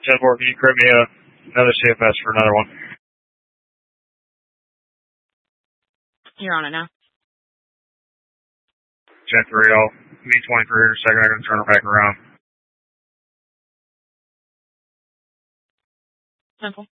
10-4, can you create me another CFS for another one? You're on it now. 10-3, I'll meet 23 in a second. I'm going to turn her back around. 10-4.